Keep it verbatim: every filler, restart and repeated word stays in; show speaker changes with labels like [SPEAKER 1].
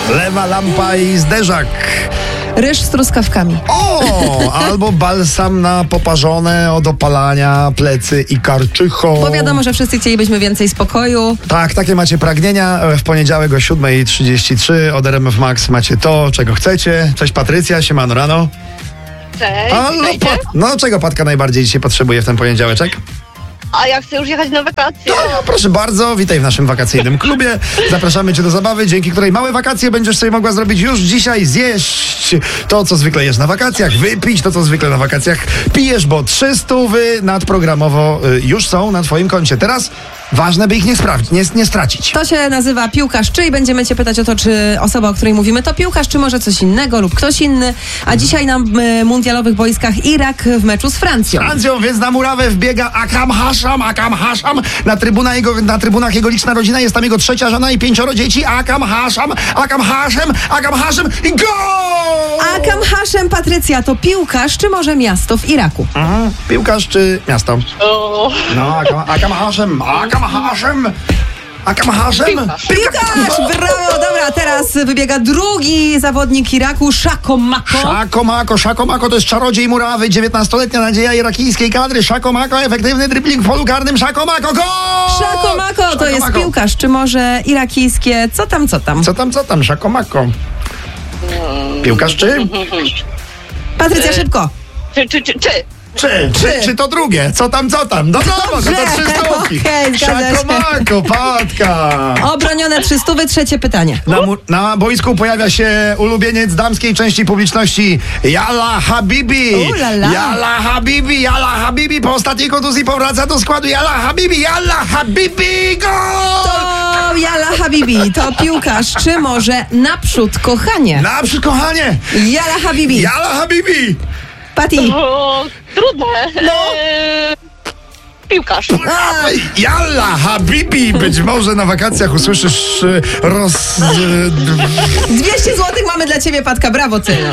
[SPEAKER 1] Lewa lampa i zderzak.
[SPEAKER 2] Ryż z truskawkami.
[SPEAKER 1] O, albo balsam na poparzone od opalania plecy i karczycho.
[SPEAKER 2] Bo wiadomo, że wszyscy chcielibyśmy więcej spokoju.
[SPEAKER 1] Tak, takie macie pragnienia. W poniedziałek o siódma trzydzieści trzy od R M F Max macie to, czego chcecie. Cześć Patrycja, siemano rano.
[SPEAKER 3] Cześć,
[SPEAKER 1] Halo,
[SPEAKER 3] witajcie.
[SPEAKER 1] Pat- no czego Patka najbardziej dzisiaj potrzebuje w ten poniedziałeczek?
[SPEAKER 3] A ja chcę już jechać na wakacje.
[SPEAKER 1] No, proszę bardzo, witaj w naszym wakacyjnym klubie. Zapraszamy Cię do zabawy, dzięki której małe wakacje będziesz sobie mogła zrobić już dzisiaj. Zjeść to, co zwykle jesz na wakacjach, wypić to, co zwykle na wakacjach pijesz, bo trzy stówy nadprogramowo y, już są na Twoim koncie. Teraz ważne, by ich nie, sprawdzić, nie, nie stracić.
[SPEAKER 2] To się nazywa piłkarz czy i będziemy cię pytać o to, czy osoba, o której mówimy, to piłkarz, czy może coś innego lub ktoś inny. A dzisiaj na y, mundialowych boiskach Irak w meczu z Francją.
[SPEAKER 1] Francją, więc na murawę wbiega Akram Hasham, Akram Hasham. Na, trybuna jego, na trybunach jego liczna rodzina, jest tam jego trzecia żona i pięcioro dzieci. Akram Hasham, Akram Hasham, Akram Hasham i gol!
[SPEAKER 2] Akam Haszem, Patrycja, to piłkarz, czy może miasto w Iraku?
[SPEAKER 1] Aha, piłkarz czy miasto?
[SPEAKER 3] O,
[SPEAKER 1] No, Akram, Akram Hasham, Akram Hasham, Akram Hasham.
[SPEAKER 3] Piłkarz.
[SPEAKER 2] Piłkarz! Brawo! Dobra, teraz wybiega drugi zawodnik Iraku, Szako Mako.
[SPEAKER 1] Szako Mako, Szako Mako to jest czarodziej murawy, dziewiętnastoletnia nadzieja irakijskiej kadry. Szako Mako, efektywny dribbling w polu karnym. Szako Mako, gol!
[SPEAKER 2] Szako Mako to
[SPEAKER 1] Szako
[SPEAKER 2] jest
[SPEAKER 1] Mako.
[SPEAKER 2] piłkarz, czy może irakijskie, co tam, co tam?
[SPEAKER 1] Co tam, co tam, Szako Mako? Piłkarz czy?
[SPEAKER 2] Patrycja, szybko.
[SPEAKER 3] czy, czy, czy, czy.
[SPEAKER 1] Czy, czy, czy to drugie? Co tam, co tam? No no, no to
[SPEAKER 2] Dobrze.
[SPEAKER 1] trzy stówki.
[SPEAKER 2] Okej, zgadza się.
[SPEAKER 1] Szako Mako, Patka.
[SPEAKER 2] Obronione trzy stówy, trzecie pytanie.
[SPEAKER 1] Na, mu- na boisku pojawia się ulubieniec damskiej części publiczności Yalla Habibi.
[SPEAKER 2] U la la.
[SPEAKER 1] Yalla Habibi, Yalla Habibi. Po ostatniej kontuzji powraca do składu Yalla Habibi, Yalla Habibi, gol!
[SPEAKER 2] To Jala Habibi, to piłkarz, czy może naprzód, kochanie?
[SPEAKER 1] Naprzód, kochanie!
[SPEAKER 2] Jala Habibi.
[SPEAKER 1] Yalla Habibi!
[SPEAKER 2] Pati.
[SPEAKER 3] O, trudne. No. E, piłkarz.
[SPEAKER 1] Aj, Yalla Habibi! Być może na wakacjach usłyszysz y, roz... y,
[SPEAKER 2] dwieście złotych mamy dla ciebie, Patka, brawo, cena.